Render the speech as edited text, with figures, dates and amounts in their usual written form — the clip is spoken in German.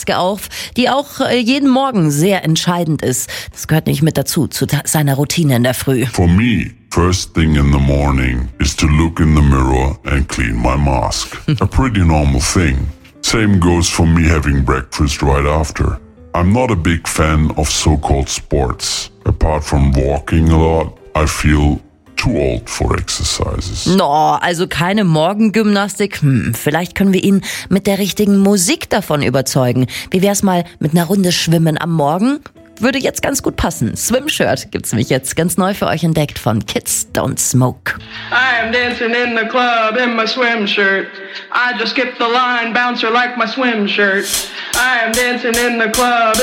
Maske auf, die auch jeden Morgen sehr entscheidend ist. Das gehört nicht mit dazu, zu seiner Routine in der Früh. For me, first thing in the morning is to look in the mirror and clean my mask. A pretty normal thing. Same goes for me having breakfast right after. I'm not a big fan of so-called sports. Apart from walking a lot, I feel too old for exercises. No, also keine Morgengymnastik. Vielleicht können wir ihn mit der richtigen Musik davon überzeugen. Wie wär's mal mit einer Runde Schwimmen am Morgen? Würde jetzt ganz gut passen. Swimshirt gibt's nämlich jetzt ganz neu für euch entdeckt von Kids Don't Smoke. I am dancing in the club in my swim shirt. I just skipped the line, bouncer like my swim shirt. I am dancing in the club